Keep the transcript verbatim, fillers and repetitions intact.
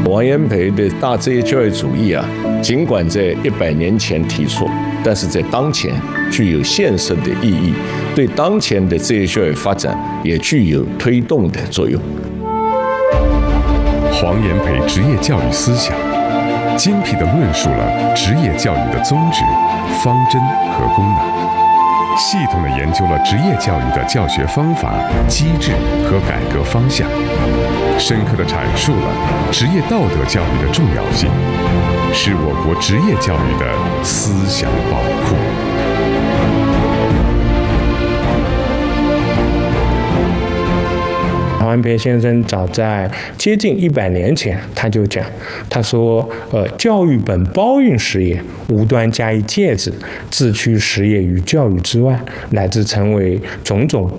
王炎培的大职业教育主义啊，尽管在一百年前提出，但是在当前具有现实的意义，对当前的职业教育发展也具有推动的作用。 黄炎培职业教育思想，精辟地论述了职业教育的宗旨、方针和功能。系统地研究了职业教育的教学方法、机制和改革方向，深刻地阐述了职业道德教育的重要性，是我国职业教育的思想宝库。 黄炎培先生早在接近一百年前，他就讲，他说：“呃，教育本包蕴实也，无端加以介之，自驱实业于教育之外，乃至成为种种。”